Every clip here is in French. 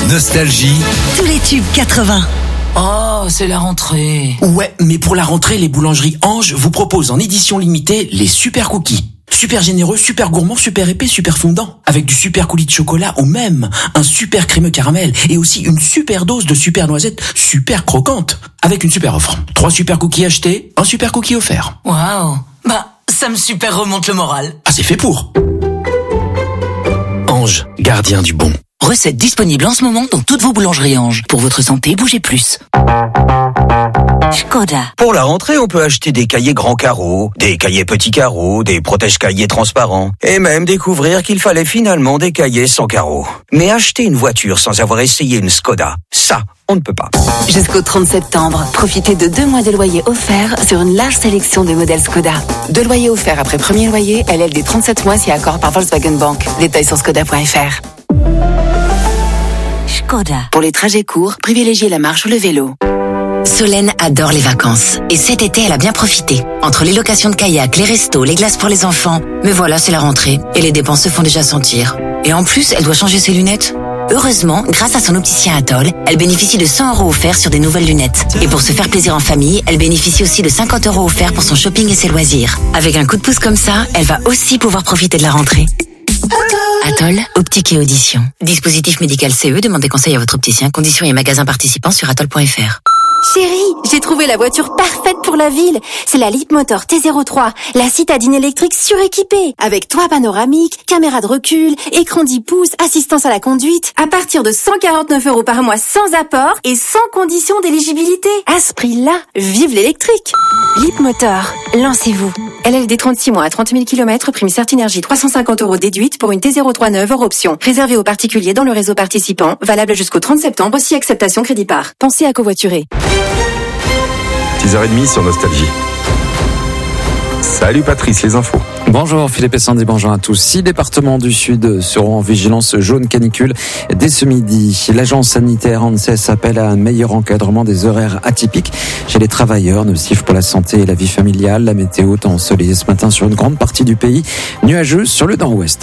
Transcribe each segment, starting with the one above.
Nostalgie. Tous les tubes 80. Oh, c'est la rentrée. Ouais, mais pour la rentrée, les boulangeries Ange vous proposent en édition limitée les super cookies. Super généreux, super gourmand, super épais, super fondant. Avec du super coulis de chocolat ou même un super crémeux caramel. Et aussi une super dose de super noisettes super croquantes. Avec une super offre. 3 super cookies achetés, un super cookie offert. Waouh. Ça me super remonte le moral. Ah, c'est fait pour. Ange, gardien du bon. Recette disponible en ce moment dans toutes vos boulangeries Ange. Pour votre santé, bougez plus. Škoda. Pour la rentrée, on peut acheter des cahiers grands carreaux, des cahiers petits carreaux, des protège-cahiers transparents, et même découvrir qu'il fallait finalement des cahiers sans carreaux. Mais acheter une voiture sans avoir essayé une Škoda, ça, on ne peut pas. Jusqu'au 30 septembre, profitez de 2 mois de loyer offert sur une large sélection de modèles Škoda. 2 loyers offerts après premier loyer, LLD 37 mois si accord par Volkswagen Bank. Détails sur škoda.fr. Škoda. Pour les trajets courts, privilégiez la marche ou le vélo. Solène adore les vacances. Et cet été, elle a bien profité. Entre les locations de kayak, les restos, les glaces pour les enfants. Mais voilà, c'est la rentrée. Et les dépenses se font déjà sentir. Et en plus, elle doit changer ses lunettes. Heureusement, grâce à son opticien Atoll, elle bénéficie de 100 € offerts sur des nouvelles lunettes. Et pour se faire plaisir en famille, elle bénéficie aussi de 50 € offerts pour son shopping et ses loisirs. Avec un coup de pouce comme ça, elle va aussi pouvoir profiter de la rentrée. Atoll, optique et audition. Dispositif médical CE, demandez conseil à votre opticien. Conditions et magasins participants sur atoll.fr. Chérie, j'ai trouvé la voiture parfaite pour la ville. C'est la Leapmotor T03, la citadine électrique suréquipée, avec toit panoramique, caméra de recul, écran 10 pouces, assistance à la conduite, à partir de 149 € par mois sans apport et sans condition d'éligibilité. À ce prix-là, vive l'électrique. Leapmotor, lancez-vous. LLD 36 mois à 30 000 km, prime Certinergie 350 € déduite pour une T03 neuve hors option. Réservée aux particuliers dans le réseau participant, valable jusqu'au 30 septembre si acceptation crédit par. Pensez à covoiturer. 10h30 sur Nostalgie. Salut Patrice, les infos. Bonjour Philippe et Sandy, bonjour à tous. 6 départements du Sud seront en vigilance jaune canicule dès ce midi. L'agence sanitaire ANSES appelle à un meilleur encadrement des horaires atypiques chez les travailleurs, nocifs pour la santé et la vie familiale. La météo est ensoleillée ce matin sur une grande partie du pays, nuageuse sur le nord-ouest.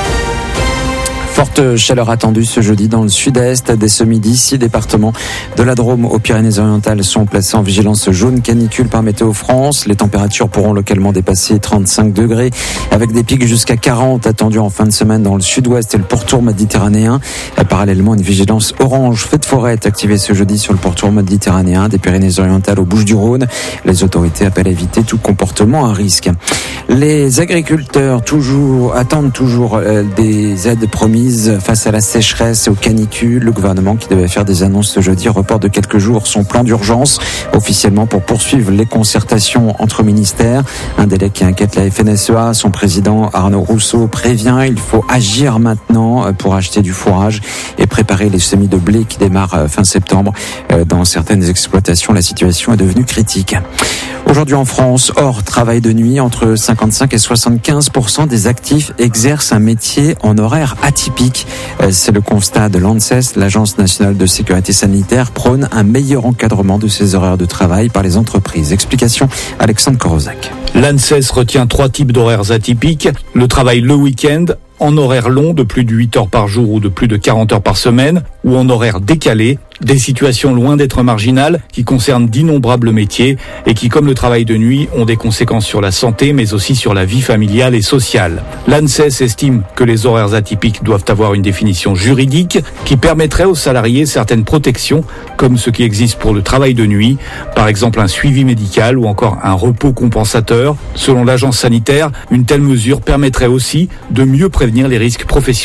Forte chaleur attendue ce jeudi dans le sud-est. Dès ce midi, 6 départements de la Drôme aux Pyrénées-Orientales sont placés en vigilance jaune canicule par Météo France. Les températures pourront localement dépasser 35 degrés avec des pics jusqu'à 40 attendus en fin de semaine dans le sud-ouest et le pourtour méditerranéen. Parallèlement, une vigilance orange feu de forêt est activée ce jeudi sur le pourtour méditerranéen des Pyrénées-Orientales aux Bouches-du-Rhône. Les autorités appellent à éviter tout comportement à risque. Les agriculteurs attendent toujours des aides promises face à la sécheresse et aux canicules. Le gouvernement qui devait faire des annonces ce jeudi reporte de quelques jours son plan d'urgence officiellement pour poursuivre les concertations entre ministères. Un délai qui inquiète la FNSEA. Son président Arnaud Rousseau prévient, il faut agir maintenant pour acheter du fourrage et préparer les semis de blé qui démarrent fin septembre. Dans certaines exploitations, la situation est devenue critique. Aujourd'hui en France, hors travail de nuit, entre 55 et 75% des actifs exercent un métier en horaire atypique. C'est le constat de l'ANSES. L'Agence nationale de sécurité sanitaire prône un meilleur encadrement de ces horaires de travail par les entreprises. Explication Alexandre Korozak. L'ANSES retient 3 types d'horaires atypiques. Le travail le week-end, en horaire long de plus de 8 heures par jour ou de plus de 40 heures par semaine, ou en horaire décalé, des situations loin d'être marginales qui concernent d'innombrables métiers et qui, comme le travail de nuit, ont des conséquences sur la santé mais aussi sur la vie familiale et sociale. L'ANSES estime que les horaires atypiques doivent avoir une définition juridique qui permettrait aux salariés certaines protections comme ce qui existe pour le travail de nuit, par exemple un suivi médical ou encore un repos compensateur. Selon l'agence sanitaire, une telle mesure permettrait aussi de mieux prévenir les risques professionnels.